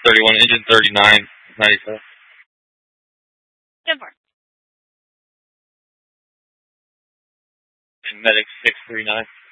31, engine 39, 97. 10-4. And medic 639.